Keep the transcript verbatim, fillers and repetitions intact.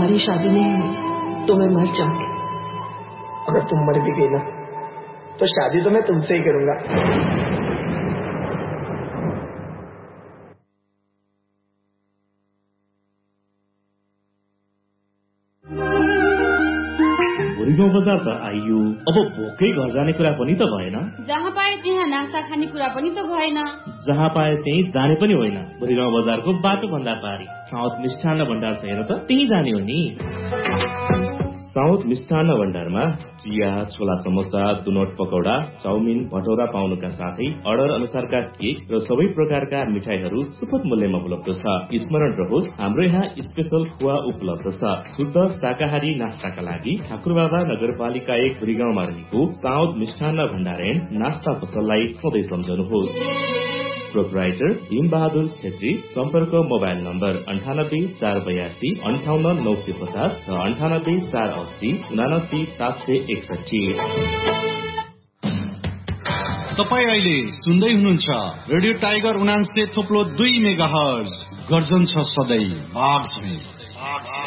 हमारी शादी नहीं हुई तो मैं मर जाऊंगी। अगर तुम मर भी गई ना तो शादी तो मैं तुमसे ही करूंगा। भुइँगो बजार त आइयो, अब भोकै घर जाने कुरा पनि त भएन। जहाँ पाए त्यहाँ नास्ता खाने कुरा पनि त भएन। जहाँ पाए त्यही जाने पनि होइन। भुइँगो बजारको बाटो भन्दा पारी साउथ मिष्ठान्न भण्डार छ हेर त, त्यही जाने हो नि। साउथ मिष्ठान्न भण्डारमा चिया, छोला समोसा, दुनोट पकौडा, चाउमिन, भटौरा पाउनुका साथै अर्डर अनुसारका केक र सबै प्रकारका मिठाईहरू सुपथ मूल्यमा उपलब्ध छ। स्मरण रहोस्, हाम्रो यहाँ स्पेशल खुवा उपलब्ध छ। शुद्ध शाकाहारी नास्ताका लागि ठाकुरबाबा नगरपालिका एक भुइँगाउँमा रहेको साउथ मिष्ठान्न भण्डार एन्ड नास्ता पसललाई सधैँ सम्झनुहोस्। प्रोपराइटर भीम बहादुर छेत्री। सम्पर्क मोबाइल नम्बर अन्ठानब्बे चार बयासी अन्ठाउन्न नौ सय पचास र अन्ठानब्बे चार अस्सी उनासी सात सय एकसठी। तपाईँ अहिले सुन्दै हुनुहुन्छ रेडियो टाइगर उनान्से थोप्लो दुई मेगा हर्ज। गर्जन छ सधैँ बाघ